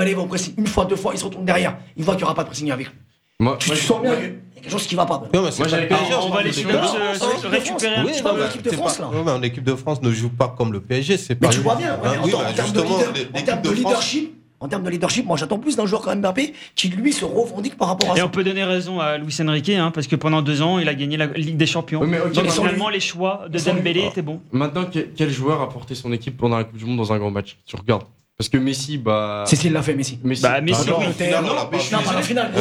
Dembélé va au pressing une fois, deux fois, il se retourne derrière. Il voit qu'il n'y aura pas de pressing avec lui. Tu sens bien qu'il y a quelque chose qui ne va pas. Non, moi, j'avais on va aller sur récupérer un petit peu. L'équipe de France, là. Mais en équipe de France ne joue pas comme le PSG. C'est pas. Mais tu vois bien, en termes de leadership, moi j'attends plus d'un joueur comme Mbappé qui lui se revendique par rapport à ça. Et on peut donner raison à Luis Enrique, parce que pendant 2 ans, il a gagné la Ligue des Champions. Donc finalement, les choix de Dembélé étaient bons. Maintenant, quel joueur a porté son équipe pendant la Coupe du Monde dans un grand match? Tu regardes. Parce que Messi, C'est s'il l'a fait, Messi. Messi, pas en finale.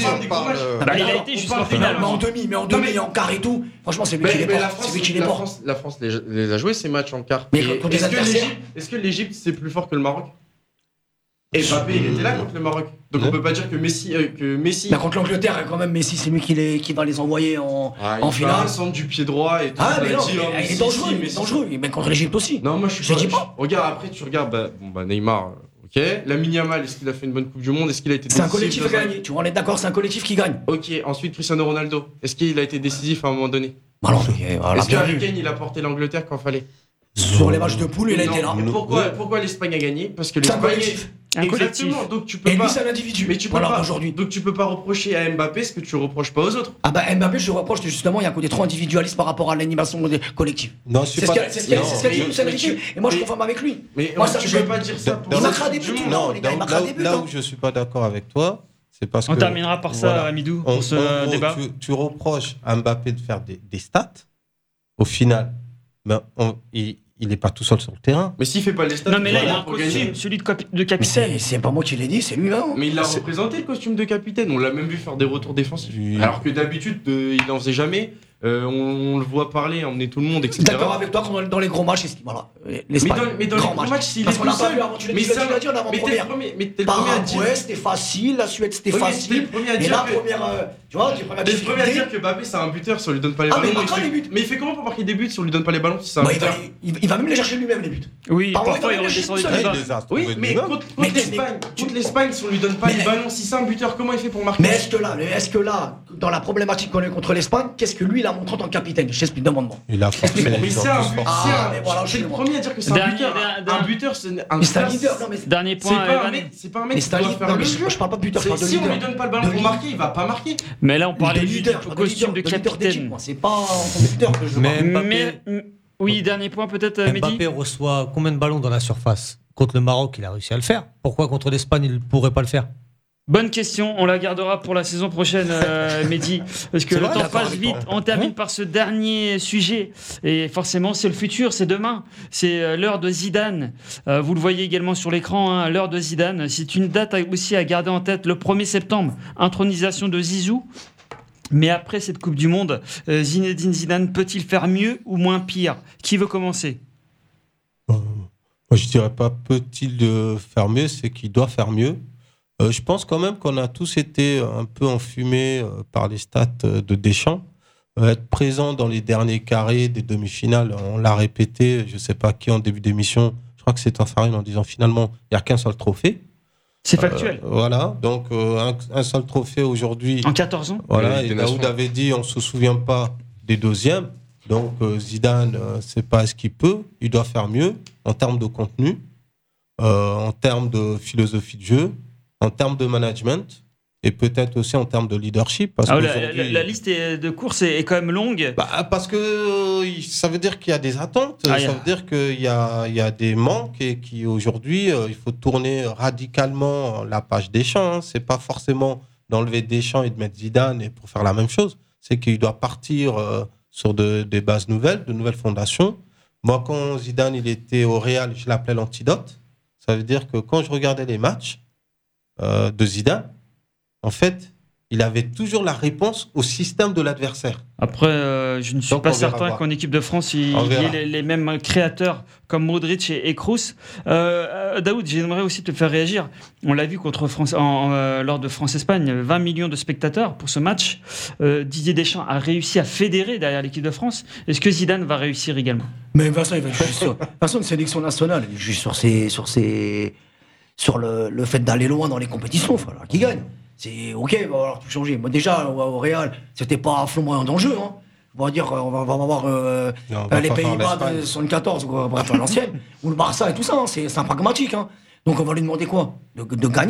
Il a été jusqu'en finale. Mais en demi, en quart et tout. Franchement, c'est lui qui les porte. La France les a joués ces matchs en quart. Est-ce que l'Égypte c'est plus fort que le Maroc? Et Mbappé, il était là contre le Maroc. Donc on peut pas dire que Messi. Mais contre l'Angleterre, quand même, Messi, c'est lui qui va les envoyer en finale. Il va centre du pied droit et tout. Mais non, il est dangereux. Mais contre l'Égypte aussi. Non, moi je dis pas. Regarde, après tu regardes, Neymar. Ok. Lamine Yamal, est-ce qu'il a fait une bonne Coupe du Monde? Est-ce qu'il a été décisif? C'est un collectif qui gagne. Tu vois, on est d'accord, c'est un collectif qui gagne. Ok. Ensuite, Cristiano Ronaldo, est-ce qu'il a été décisif à un moment donné? Est-ce que Harry Kane, il a porté l'Angleterre quand fallait? Sur les matchs de poule, il a été là. Pourquoi l'Espagne a gagné? Parce que l'Espagne. Un collectif. Donc tu peux et pas. lui, c'est un individu. Mais tu peux pas aujourd'hui. Donc tu peux pas reprocher à Mbappé ce que tu reproches pas aux autres. Mbappé, je reproche justement, il y a un côté trop individualiste par rapport à l'animation collective. Non, c'est ce qu'il a dit, Luis Enrique. Et moi, je conforme avec lui. Mais moi, tu peux pas dire ça. Il marquera des buts. Non, les gars, il marquera des buts. Là où je suis pas d'accord avec toi, c'est parce que. On terminera par ça, Amidou, pour ce débat. Tu reproches à Mbappé de faire des stats. Au final, il n'est pas tout seul sur le terrain. Mais s'il fait pas les stats, non, mais là, il a un costume, celui de capitaine. C'est pas moi qui l'ai dit, c'est lui là. Mais il l'a représenté le costume de capitaine. On l'a même vu faire des retours défensifs. Alors que d'habitude, il n'en faisait jamais. On le voit parler, emmener tout le monde, etc. D'accord avec toi dans les gros matchs, voilà. Mais dans les gros matchs, s'il est tout seul. Mais tu l'as dit en avant-première. Paraguay, c'était facile. La Suède, c'était facile. Mais la première, tu vois, tu es le premier à dire que Mbappé c'est un buteur si on lui donne pas les ballons. Mais il fait comment pour marquer des buts si on lui donne pas les ballons? Si c'est un buteur, il va même les chercher lui-même les buts. Oui, parfois il redescend les bas. Oui, mais contre l'Espagne, si on lui donne pas les ballons, si c'est un buteur, comment il fait pour marquer? Mais est-ce que là, dans la problématique qu'on a contre l'Espagne, qu'est-ce que lui il a montré en tant que capitaine? Je t'explique, demande-moi. Il a fait. Mais c'est un buteur. Je suis le premier à dire que c'est un buteur. Un buteur, c'est un leader. Dernier point. C'est pas un mec qui doit faire le jeu. Je parle pas de buteur, je parle de leader. Si on leader. lui donne pas le ballon pour marquer, il va pas marquer. Mais là, on parlait du leader, costume de capitaine. C'est pas en leader que je parle. Oui, dernier point peut-être, Mehdi. Mbappé reçoit combien de ballons dans la surface? Contre le Maroc, il a réussi à le faire. Pourquoi contre l'Espagne, il ne pourrait pas le faire? Bonne question, on la gardera pour la saison prochaine, Mehdi, parce que le temps passe vite. On termine par ce dernier sujet, et forcément c'est le futur, c'est demain, c'est l'heure de Zidane. Vous le voyez également sur l'écran, l'heure de Zidane. C'est une date aussi à garder en tête, le 1er septembre, intronisation de Zizou. Mais après cette Coupe du Monde, Zinedine Zidane peut-il faire mieux ou moins pire? Qui veut commencer? Moi je dirais pas peut-il faire mieux, c'est qu'il doit faire mieux. Je pense quand même qu'on a tous été un peu enfumés par les stats de Deschamps. Être présent dans les derniers carrés des demi-finales, on l'a répété, je ne sais pas qui en début d'émission, je crois que c'est Farine en disant finalement, il n'y a qu'un seul trophée. C'est factuel. Voilà, donc un seul trophée aujourd'hui. En 14 ans. Voilà, et Daoud avait dit on ne se souvient pas des deuxièmes. Donc Zidane, c'est pas ce qu'il peut, il doit faire mieux en termes de contenu, en termes de philosophie de jeu, en termes de management et peut-être aussi en termes de leadership. Parce la liste de courses est quand même longue. Parce que ça veut dire qu'il y a des attentes, ça veut dire qu'il y a des manques et qu'aujourd'hui, il faut tourner radicalement la page Deschamps. C'est pas forcément d'enlever Deschamps et de mettre Zidane et pour faire la même chose. C'est qu'il doit partir sur des bases nouvelles, de nouvelles fondations. Moi, quand Zidane il était au Real, je l'appelais l'antidote. Ça veut dire que quand je regardais les matchs de Zidane, en fait, il avait toujours la réponse au système de l'adversaire. Après, je ne suis pas certain qu'en équipe de France, il y ait les mêmes créateurs comme Modric et Kroos. Daoud, j'aimerais aussi te faire réagir. On l'a vu contre France, lors de France-Espagne, 20 millions de spectateurs pour ce match. Didier Deschamps a réussi à fédérer derrière l'équipe de France. Est-ce que Zidane va réussir également? Mais Vincent, il va juger sur... Vincent, une sélection nationale, il juge sur le fait d'aller loin dans les compétitions, il va falloir qu'il gagne. C'est ok, il va falloir tout changer. Moi, déjà, au Real, c'était pas flamboyant d'enjeu. On va dire, on va avoir les Pays-Bas de 74, bref, à l'ancienne, ou le Barça et tout ça. C'est un pragmatique. Donc, on va lui demander quoi? De gagner.